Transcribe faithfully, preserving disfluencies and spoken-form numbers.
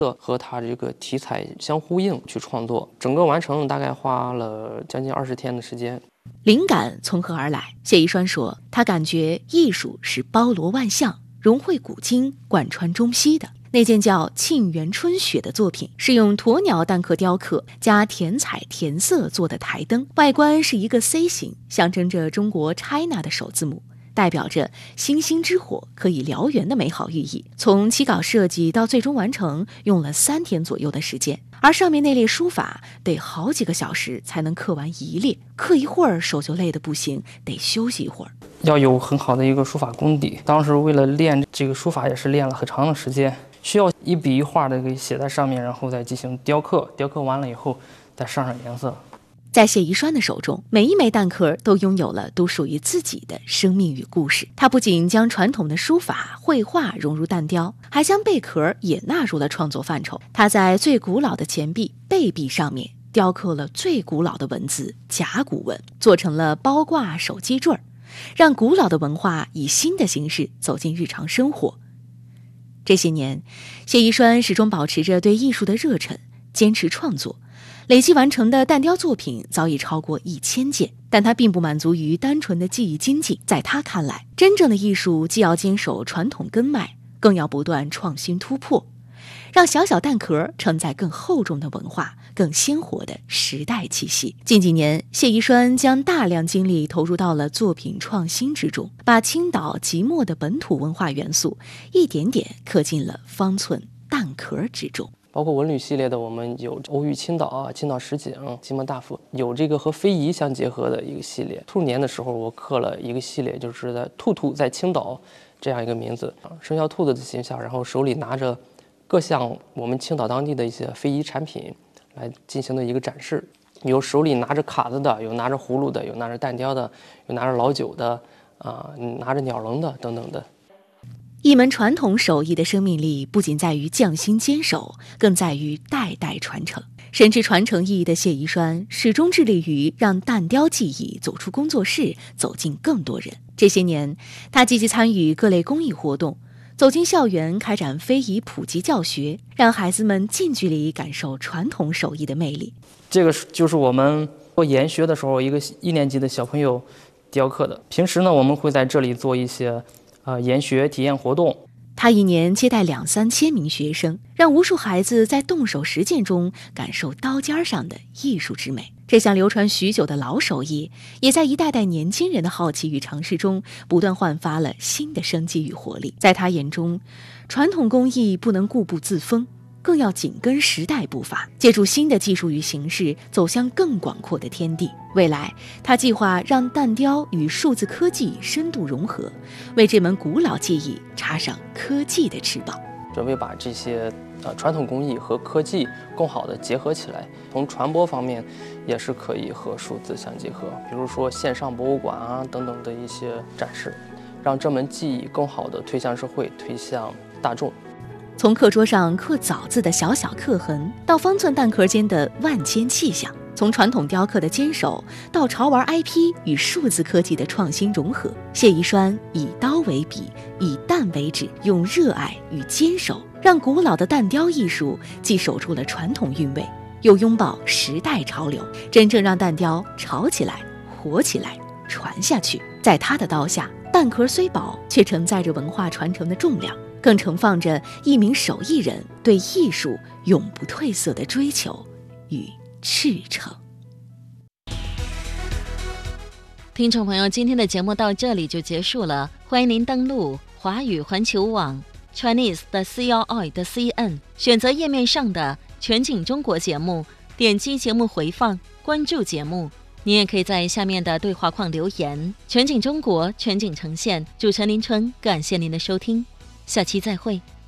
和它这个题材相呼应去创作，整个完成大概花了将近二十天的时间。 灵感从何而来？谢宜栓说，他感觉艺术是包罗万象，融汇古今，贯穿中西的。那件叫《沁园春雪》的作品是用鸵鸟蛋壳雕刻加填彩填色做的台灯，外观是一个 C 型，象征着中国 China 的首字母，代表着星星之火可以燎原的美好寓意。从起稿设计到最终完成用了三天左右的时间，而上面那列书法得好几个小时才能刻完一列，刻一会儿手就累得不行，得休息一会儿。 要有很好的一个书法功底，当时为了练这个书法也是练了很长的时间，需要一笔一画的给写在上面，然后再进行雕刻，雕刻完了以后再上上颜色。 在谢宜栓的手中，每一枚蛋壳都拥有了独属于自己的生命与故事。他不仅将传统的书法、绘画融入蛋雕，还将贝壳也纳入了创作范畴。他在最古老的钱币贝币上面雕刻了最古老的文字甲骨文，做成了包挂手机坠儿，让古老的文化以新的形式走进日常生活。这些年，谢宜栓始终保持着对艺术的热忱，坚持创作，累计完成的蛋雕作品早已超过一千件。但他并不满足于单纯的技艺精进，在他看来，真正的艺术既要坚守传统根脉，更要不断创新突破，让小小蛋壳承载更厚重的文化，更鲜活的时代气息。近几年，谢宜栓将大量精力投入到了作品创新之中，把青岛即墨的本土文化元素一点点刻进了方寸蛋壳之中。 包括文旅系列的，我们有欧域青岛啊、青岛实景、金门大佛，有这个和非遗相结合的一个系列。兔年的时候，我刻了一个系列，就是在兔兔在青岛这样一个名字，生肖兔子的形象，然后手里拿着各项我们青岛当地的一些非遗产品来进行的一个展示。有手里拿着卡子的，有拿着葫芦的，有拿着蛋雕的，有拿着老酒的，啊、呃，拿着鸟笼的等等的。 一门传统手艺的生命力不仅在于匠心坚守，更在于代代传承。深知传承意义的谢宜栓始终致力于让蛋雕技艺走出工作室，走进更多人。这些年，他积极参与各类公益活动，走进校园开展非遗普及教学，让孩子们近距离感受传统手艺的魅力。 这个就是我们做研学的时候，一个一年级的小朋友雕刻的。平时呢，我们会在这里做一些呃，研学体验活动。 他一年接待两三千名学生，让无数孩子在动手实践中感受刀尖上的艺术之美。这项流传许久的老手艺，也在一代代年轻人的好奇与尝试中，不断焕发了新的生机与活力。在他眼中，传统工艺不能固步自封，更要紧跟时代步伐，借助新的技术与形式，走向更广阔的天地。未来，他计划让蛋雕与数字科技深度融合，为这门古老技艺插上科技的翅膀。 准备把这些呃传统工艺和科技更好的结合起来，从传播方面也是可以和数字相结合，比如说线上博物馆啊等等的一些展示，让这门技艺更好的推向社会，推向大众。 从课桌上刻枣字的小小刻痕，到方寸蛋壳间的万千气象；从传统雕刻的坚守，到潮玩 I P 与数字科技的创新融合，谢宜栓以刀为笔，以蛋为纸，用热爱与坚守，让古老的蛋雕艺术既守住了传统韵味，又拥抱时代潮流，真正让蛋雕潮起来、活起来、传下去。在他的刀下，蛋壳虽薄，却承载着文化传承的重量，更盛放着一名手艺人对艺术永不褪色的追求与赤诚。 听众朋友，今天的节目到这里就结束了，欢迎您登录华语环球网 Chinese 的 C L I 的 C N， 选择页面上的全景中国节目，点击节目回放，关注节目。你也可以在下面的对话框留言。全景中国，全景呈现，主持人林春，感谢您的收听，下期再会。